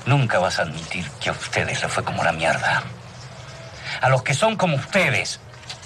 Nunca vas a admitir que a ustedes les fue como la mierda. A los que son como ustedes.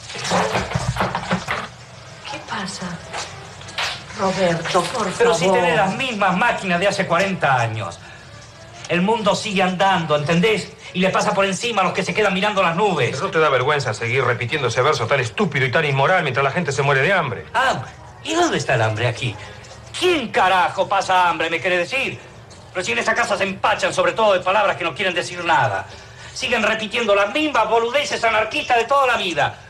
¿Qué pasa? Roberto, por favor. Pero si tenés las mismas máquinas de hace 40 años. El mundo sigue andando, ¿entendés? Y le pasa por encima a los que se quedan mirando las nubes. ¿Pero no te da vergüenza seguir repitiendo ese verso tan estúpido y tan inmoral mientras la gente se muere de hambre? ¿Hambre? ¿Y dónde está el hambre aquí? ¿Quién carajo pasa hambre, me quiere decir? Pero si en esta casa se empachan sobre todo de palabras que no quieren decir nada. Siguen repitiendo las mismas boludeces anarquistas de toda la vida.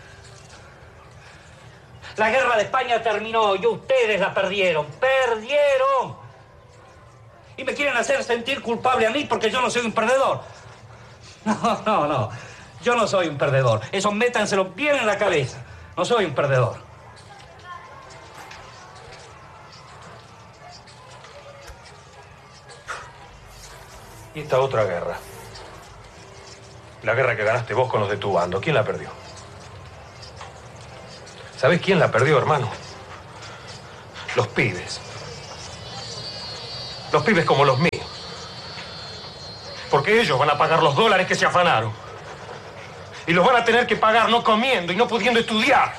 La guerra de España terminó y ustedes la perdieron. ¡Perdieron! Y me quieren hacer sentir culpable a mí porque yo no soy un perdedor. No. Yo no soy un perdedor. Eso métanselo bien en la cabeza. No soy un perdedor. Y esta otra guerra. La guerra que ganaste vos con los de tu bando. ¿Quién la perdió? ¿Sabés quién la perdió, hermano? Los pibes. Los pibes como los míos. Porque ellos van a pagar los dólares que se afanaron. Y los van a tener que pagar no comiendo y no pudiendo estudiar.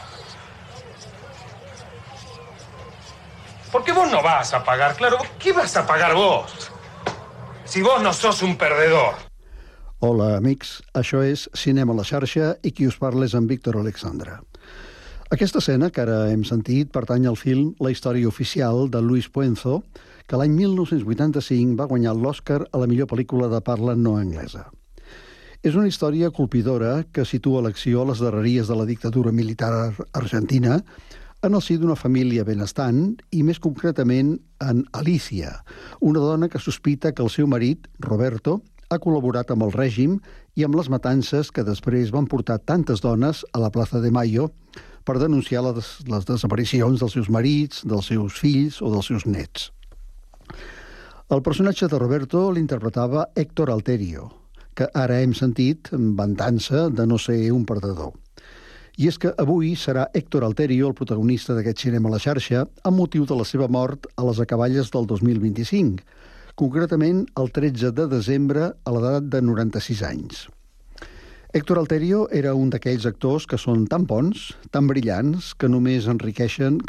Porque vos no vas a pagar, claro. ¿Qué vas a pagar vos? Si vos no sos un perdedor. Hola, amics. Això és Cinema a la xarxa i qui us parla és en Víctor Alexandre. Aquesta escena que ara hem sentit pertany al film La història oficial de Luis Puenzo, que l'any 1985 va guanyar l'Oscar a la millor pel·lícula de parla no anglesa. És una història colpidora que situa l'acció a les darreries de la dictadura militar argentina en el si d'una família benestant i, més concretament, en Alicia, una dona que sospita que el seu marit, Roberto, ha col·laborat amb el règim i amb les matances que després van portar tantes dones a la Plaza de Mayo per denunciar les desaparicions dels seus marits, dels seus fills o dels seus nets. El personatge de Roberto l'interpretava Héctor Alterio, que ara hem sentit vantant-se de no ser un perdedor. I és que avui serà Héctor Alterio el protagonista d'aquest Cinema a la xarxa amb motiu de la seva mort a les acaballes del 2025, concretament el 13 de desembre a l'edat de 96 anys. Héctor Alterio era un d'aquells actors que són tan bons, tan brillants, que no només enriqueixen,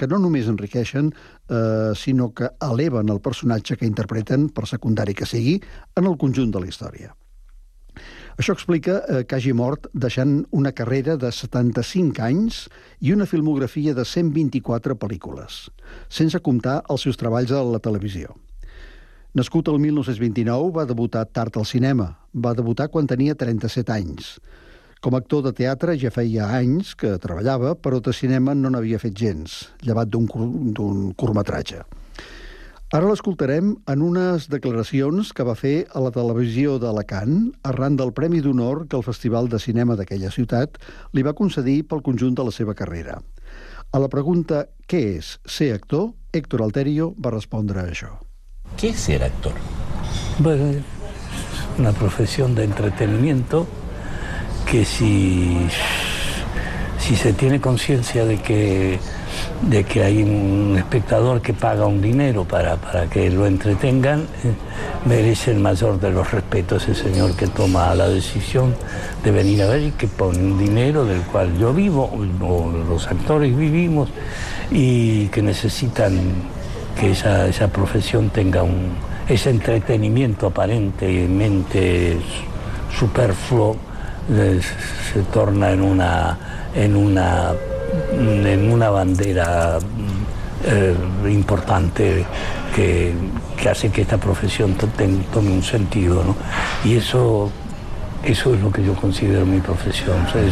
sinó que eleven el personatge que interpreten, per secundari que sigui, en el conjunt de la història. Això explica que hagi mort deixant una carrera de 75 anys i una filmografia de 124 pel·lícules, sense comptar els seus treballs a la televisió. Nascut el 1929, va debutar tard al cinema. Va debutar quan tenia 37 anys. Com a actor de teatre ja feia anys que treballava, però de cinema no n'havia fet gens, llevat d'un curtmetratge. Ara l'escoltarem en unes declaracions que va fer a la televisió d'Alacant arran del Premi d'Honor que el Festival de Cinema d'aquella ciutat li va concedir pel conjunt de la seva carrera. A la pregunta «Què és ser actor?», Héctor Alterio va respondre a això. ¿Qué es ser actor? Bueno, es una profesión de entretenimiento que si se tiene conciencia de que hay un espectador que paga un dinero para que lo entretengan, merece el mayor de los respetos ese señor que toma la decisión de venir a ver y que pone un dinero del cual yo vivo, o los actores vivimos, y que necesitan que esa profesión tenga ese entretenimiento aparentemente superfluo, se torna en una bandera importante que hace que esta profesión tome un sentido, ¿no? Y eso es lo que yo considero mi profesión. O sea,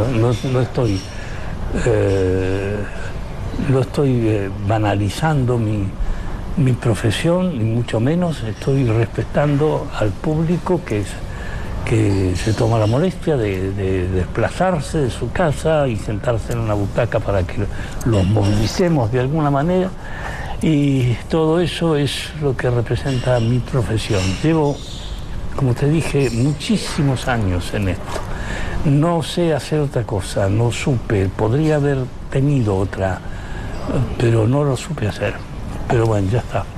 no estoy banalizando mi profesión, ni mucho menos. Estoy respetando al público que se toma la molestia de desplazarse de su casa y sentarse en una butaca para que los movilicemos de alguna manera. Y todo eso es lo que representa mi profesión. Llevo, como te dije, muchísimos años en esto. No sé hacer otra cosa, no supe. Podría haber tenido otra, pero no lo supe hacer. Pero bueno, ya está.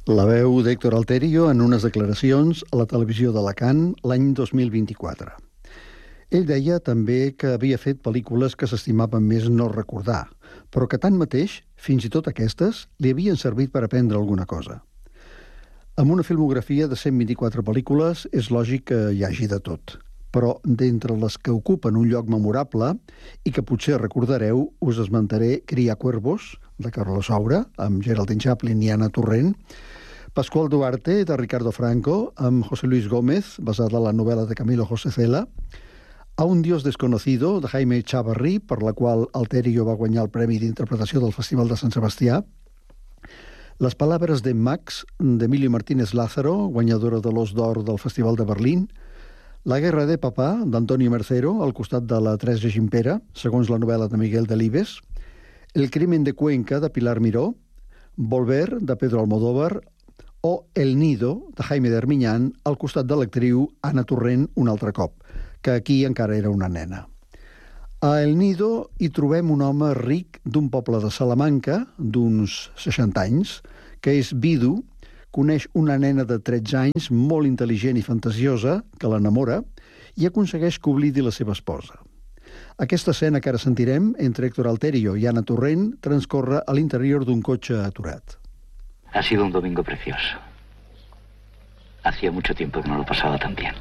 La veu d'Héctor Alterio en unes declaracions a la televisió d'Alacant l'any 2024. Ell deia també que havia fet pel·lícules que s'estimaven més no recordar, però que tanmateix, fins i tot aquestes, li havien servit per aprendre alguna cosa. Amb una filmografia de 124 pel·lícules és lògic que hi hagi de tot, però d'entre les que ocupen un lloc memorable i que potser recordareu, us esmentaré Cria Cuervos, de Carlos Saura, amb Geraldine Chaplin i Anna Torrent, Pascual Duarte, de Ricardo Franco, amb José Luis Gómez, basada en la novel·la de Camilo José Cela, A un Dios desconocido, de Jaime Chavarri, per la qual Alterio va guanyar el Premi d'Interpretació del Festival de Sant Sebastià, Les palabras de Max, d'Emilio Martínez Lázaro, guanyadora de l'Os d'Or del Festival de Berlín, La guerra de papà, d'Antonio Mercero, al costat de la Teresa Gimpera, segons la novel·la de Miguel Delibes, El crimen de Cuenca, de Pilar Miró, Volver, de Pedro Almodóvar, o El nido, de Jaime d'Armiñán, al costat de l'actriu Anna Torrent un altre cop, que aquí encara era una nena. A El nido hi trobem un home ric d'un poble de Salamanca, d'uns 60 anys, que és vidu, coneix una nena de 13 anys molt intel·ligent i fantasiosa, que l'enamora, i aconsegueix que oblidi la seva esposa. Aquesta escena que ara sentirem, entre Héctor Alterio i Anna Torrent, transcorre a l'interior d'un cotxe aturat. Ha sido un domingo precioso. Hacía mucho tiempo que no lo pasaba tan bien.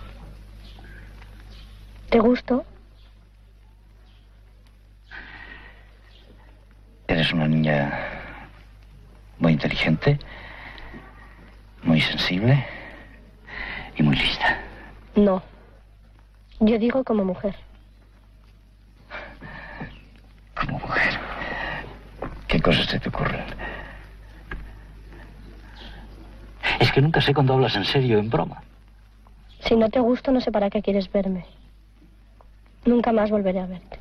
¿Te gustó? Eres una niña muy inteligente, muy sensible y muy lista. No. Yo digo como mujer. Como mujer. ¿Qué cosas se te ocurren? Es que nunca sé cuándo hablas en serio o en broma. Si no te gusto, no sé para qué quieres verme. Nunca más volveré a verte.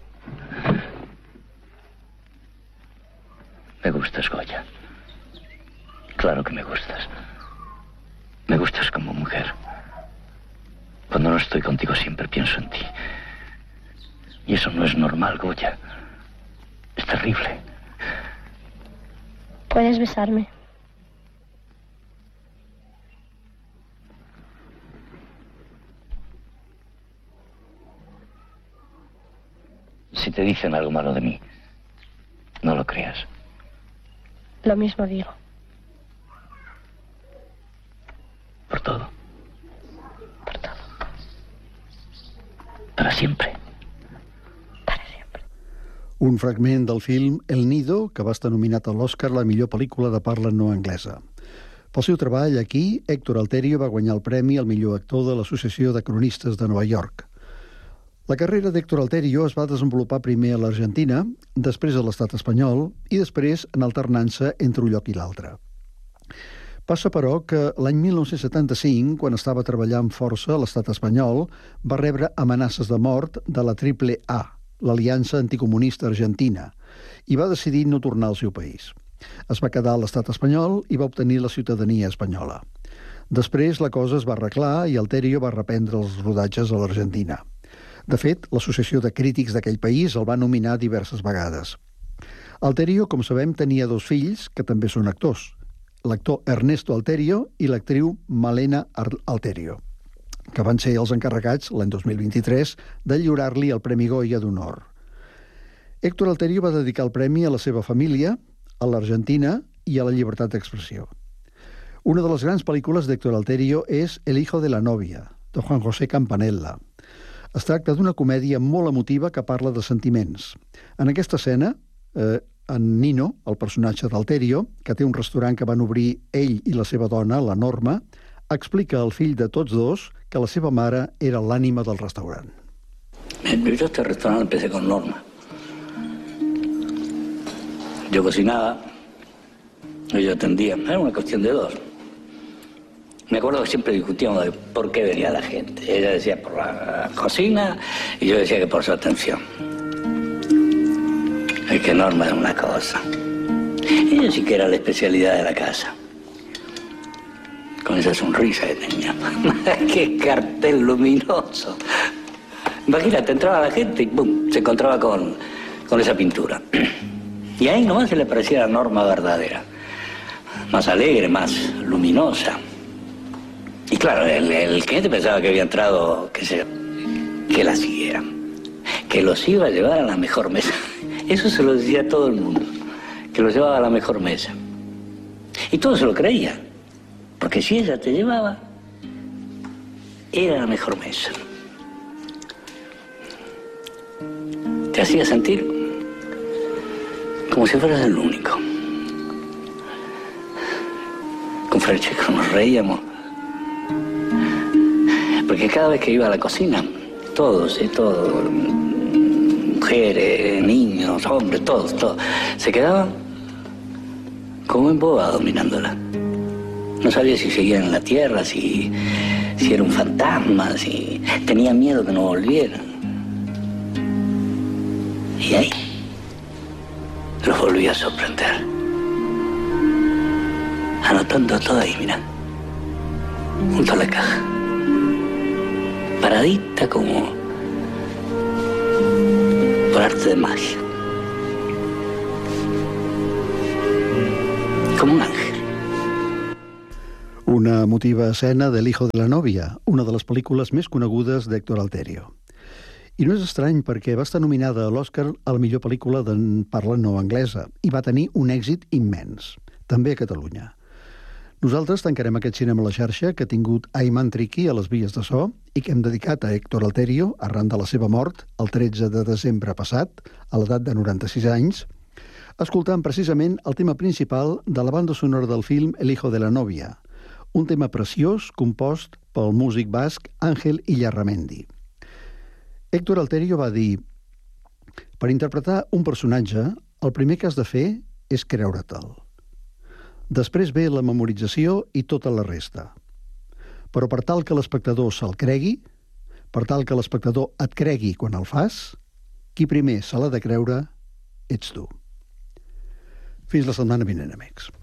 Me gustas, Goya. Claro que me gustas. Me gustas como mujer. Cuando no estoy contigo siempre pienso en ti. Y eso no es normal, Goya. Es terrible. Puedes besarme. Si te dicen algo malo de mí, no lo creas. Lo mismo digo. Por todo. Por todo. Para siempre. Para siempre. Un fragment del film El nido, que va estar nominat a l'Oscar la millor pel·lícula de parla no anglesa. Pel seu treball aquí, Héctor Alterio va guanyar el premi al millor actor de l'Associació de Cronistes de Nova York. La carrera d'Héctor Alterio es va desenvolupar primer a l'Argentina, després a l'estat espanyol i després en alternança entre un lloc i l'altre. Passa, però, que l'any 1975, quan estava treballant força a l'estat espanyol, va rebre amenaces de mort de la AAA, l'Aliança Anticomunista Argentina, i va decidir no tornar al seu país. Es va quedar a l'estat espanyol i va obtenir la ciutadania espanyola. Després la cosa es va arreglar i Alterio va reprendre els rodatges a l'Argentina. De fet, l'Associació de Crítics d'aquell país el va nominar diverses vegades. Alterio, com sabem, tenia dos fills que també són actors, l'actor Ernesto Alterio i l'actriu Malena Alterio, que van ser els encarregats, l'any 2023, de lliurar-li el Premi Goya d'Honor. Héctor Alterio va dedicar el premi a la seva família, a l'Argentina i a la llibertat d'expressió. Una de les grans pel·lícules d'Héctor Alterio és El hijo de la novia, de Juan José Campanella. Es tracta d'una comèdia molt emotiva que parla de sentiments. En aquesta escena, en Nino, el personatge d'Alterio, que té un restaurant que van obrir ell i la seva dona, la Norma, explica al fill de tots dos que la seva mare era l'ànima del restaurant. Yo este restaurante empecé con Norma. Yo cocinaba, ella atendía. Era una cuestión de dos. Me acuerdo que siempre discutíamos de por qué venía la gente. Ella decía por la cocina y yo decía que por su atención. Es que Norma era una cosa. Ella sí que era la especialidad de la casa. Con esa sonrisa que tenía. ¡Qué cartel luminoso! Imagínate, entraba la gente y ¡pum! Se encontraba con esa pintura. Y ahí nomás se le parecía la Norma verdadera. más alegre, más luminosa. Y claro, el cliente pensaba que había entrado, que la siguiera, que los iba a llevar a la mejor mesa. Eso se lo decía a todo el mundo, que los llevaba a la mejor mesa. Y todos se lo creían, porque si ella te llevaba, era la mejor mesa. Te hacía sentir como si fueras el único. Con Francesco nos reíamos, porque cada vez que iba a la cocina, todos, mujeres, niños, hombres, todos, se quedaban como embobados mirándola. No sabía si seguían en la tierra, si era un fantasma, si tenían miedo que no volviera. Y ahí los volví a sorprender. Anotando todo ahí, mirá. Junto a la caja. Paradita como por arte de magia. Como un ángel. Una emotiva escena del Hijo de la Novia, una de les pel·lícules més conegudes d'Héctor Alterio. I no és estrany perquè va estar nominada a l'Oscar a la millor pel·lícula de parla no anglesa i va tenir un èxit immens, també a Catalunya. Nosaltres tancarem aquest cinema a la xarxa que ha tingut Ayman Triqui a les vies de so i que hem dedicat a Héctor Alterio arran de la seva mort el 13 de desembre passat, a l'edat de 96 anys, escoltant precisament el tema principal de la banda sonora del film El Hijo de la Novia, un tema preciós compost pel músic basc Ángel Illarramendi. Héctor Alterio va dir: per interpretar un personatge, el primer que has de fer és creure-te'l. Després ve la memorització i tota la resta. Però per tal que l'espectador se'l cregui, per tal que l'espectador et cregui quan el fas, qui primer se l'ha de creure ets tu. Fins la setmana vinent, amics.